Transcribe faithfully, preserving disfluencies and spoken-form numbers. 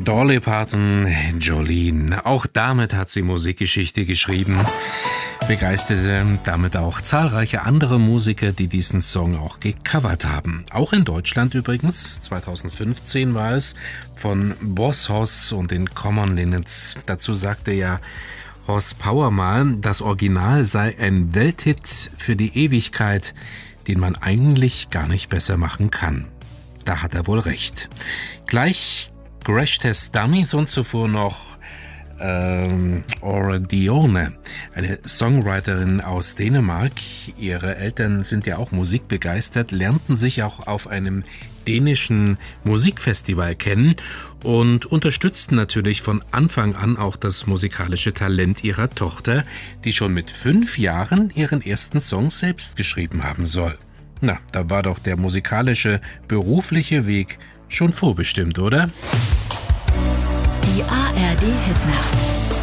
Dolly Parton, Jolene. Auch damit hat sie Musikgeschichte geschrieben. Begeisterte damit auch zahlreiche andere Musiker, die diesen Song auch gecovert haben. Auch in Deutschland übrigens. zweitausendfünfzehn war es von Boss Hoss und den Common Linnets. Dazu sagte ja Horst Pauer mal, das Original sei ein Welthit für die Ewigkeit, den man eigentlich gar nicht besser machen kann. Da hat er wohl recht. Gleich Crash Test Dummies und zuvor noch ähm, Ora Dione, eine Songwriterin aus Dänemark. Ihre Eltern sind ja auch musikbegeistert, lernten sich auch auf einem dänischen Musikfestival kennen und unterstützten natürlich von Anfang an auch das musikalische Talent ihrer Tochter, die schon mit fünf Jahren ihren ersten Song selbst geschrieben haben soll. Na, da war doch der musikalische, berufliche Weg schon vorbestimmt, oder? Die A R D Hitnacht